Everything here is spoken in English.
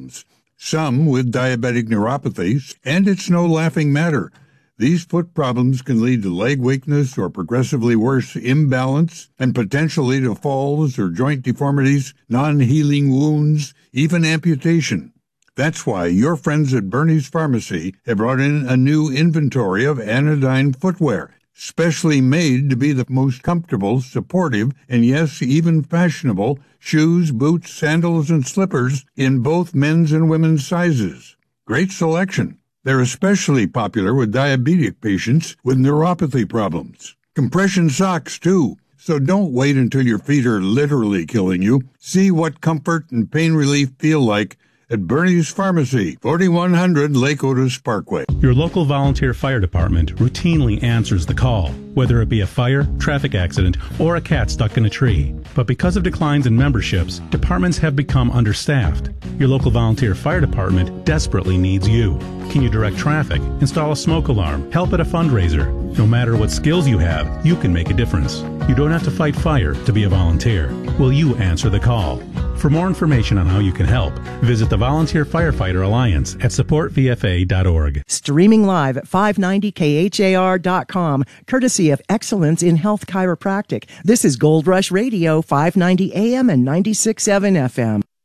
problems, some with diabetic neuropathies, and it's no laughing matter. These foot problems can lead to leg weakness or progressively worse imbalance, and potentially to falls or joint deformities, non-healing wounds, even amputation. That's why your friends at Bernie's Pharmacy have brought in a new inventory of Anodyne footwear, specially made to be the most comfortable, supportive, and yes, even fashionable shoes, boots, sandals, and slippers in both men's and women's sizes. Great selection. They're especially popular with diabetic patients with neuropathy problems. Compression socks, too. So don't wait until your feet are literally killing you. See what comfort and pain relief feel like at Bernie's Pharmacy, 4100 Lake Otis Parkway. Your local volunteer fire department routinely answers the call, whether it be a fire, traffic accident, or a cat stuck in a tree. But because of declines in memberships, departments have become understaffed. Your local volunteer fire department desperately needs you. Can you direct traffic, install a smoke alarm, help at a fundraiser? No matter what skills you have, you can make a difference. You don't have to fight fire to be a volunteer. Will you answer the call? For more information on how you can help, visit the Volunteer Firefighter Alliance at supportvfa.org. Streaming live at 590khar.com, courtesy of Excellence in Health Chiropractic. This is Gold Rush Radio, 590 AM and 96.7 FM.